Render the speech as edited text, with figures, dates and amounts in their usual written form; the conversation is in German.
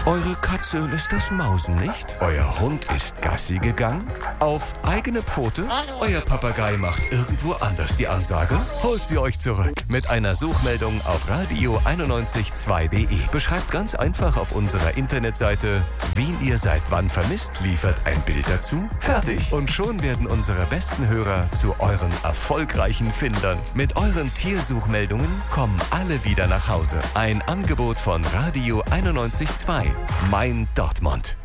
Eure Katze lässt das Mausen nicht? Euer Hund ist Gassi gegangen? Auf eigene Pfote? Euer Papagei macht irgendwo anders die Ansage? Holt sie euch zurück mit einer Suchmeldung auf radio912.de. Beschreibt ganz einfach auf unserer Internetseite, wen ihr seit wann vermisst, liefert ein Bild dazu. Fertig. Und schon werden unsere besten Hörer zu euren erfolgreichen Findern. Mit euren Tiersuchmeldungen kommen alle wieder nach Hause. Ein Angebot von Radio 91.2. Mein Dortmund.